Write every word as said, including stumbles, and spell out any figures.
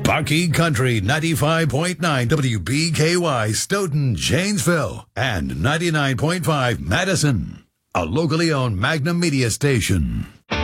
Bucky Country ninety-five point nine W B K Y Stoughton, Janesville, and ninety-nine point five Madison, a locally owned Magnum Media station.